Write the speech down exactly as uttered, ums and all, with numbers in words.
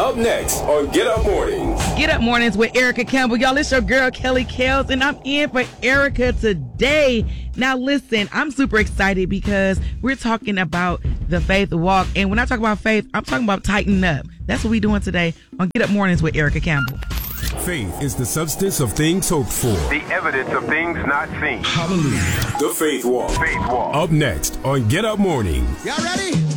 Up next on Get Up Mornings. Get Up Mornings with Erica Campbell. Y'all, it's your girl, Kelly Kels, and I'm in for Erica today. Now, listen, I'm super excited because we're talking about the faith walk. And when I talk about faith, I'm talking about tightening up. That's what we're doing today on Get Up Mornings with Erica Campbell. Faith is the substance of things hoped for. The evidence of things not seen. Hallelujah. The Faith Walk. Faith Walk. Up next on Get Up Mornings. Y'all ready?